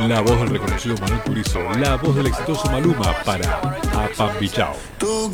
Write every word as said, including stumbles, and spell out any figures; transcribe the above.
La voz del reconocido Manuel Turizo, la voz del exitoso Maluma para Apambichao.